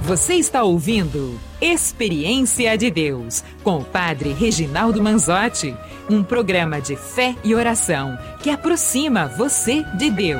Você está ouvindo Experiência de Deus, com o Padre Reginaldo Manzotti, um programa de fé e oração que aproxima você de Deus.